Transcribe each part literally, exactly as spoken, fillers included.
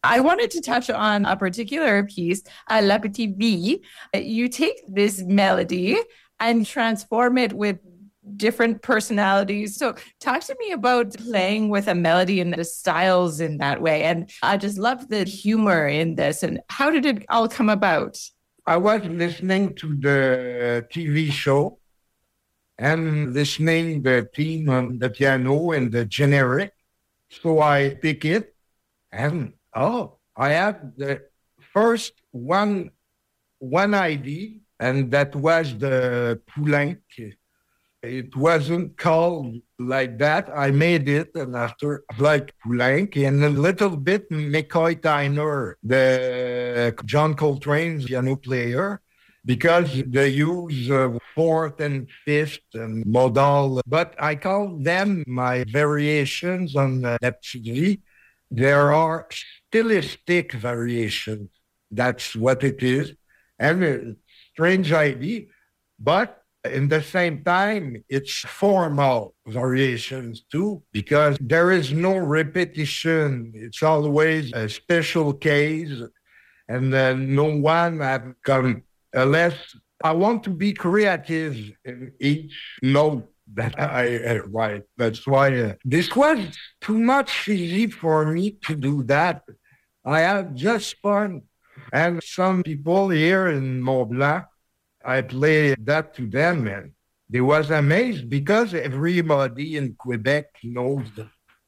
I wanted to touch on a particular piece, uh, La Petite Vie. You take this melody and transform it with different personalities. So talk to me about playing with a melody and the styles in that way. And I just love the humor in this. And how did it all come about? I was listening to the T V show and listening the theme on the piano and the generic. So I pick it and oh, I have the first one one idea, and that was the Poulenc. It wasn't called like that. I made it, and after like Poulenc, and a little bit McCoy Tyner, the John Coltrane's piano player, because they use uh, fourth and fifth and modal. But I call them my variations on the Neptune. There are stylistic variations. That's what it is. And a strange idea, but in the same time, it's formal variations too, because there is no repetition. It's always a special case, and uh, no one have come unless I want to be creative in each note that I uh, write. That's why uh, this was too much easy for me to do that. I had just fun. And some people here in Mont Blanc, I played that to them, and they was amazed because everybody in Quebec knows the,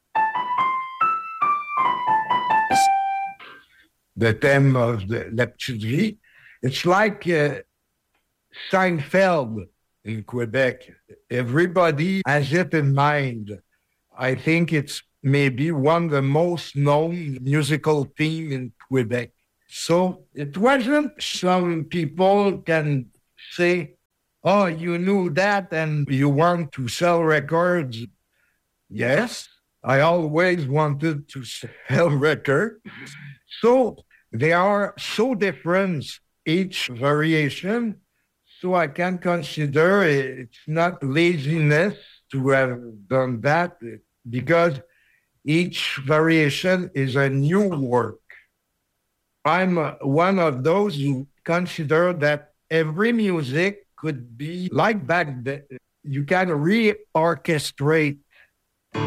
the theme of the La Petite Vie. It's like uh, Seinfeld in Quebec. Everybody has it in mind. I think it's maybe one of the most known musical theme in Quebec. So it wasn't some people can say, oh, you knew that and you want to sell records. Yes, I always wanted to sell records. So they are so different, each variation. So I can consider it's not laziness to have done that, because each variation is a new work. I'm one of those who consider that every music could be like back then. You can re-orchestrate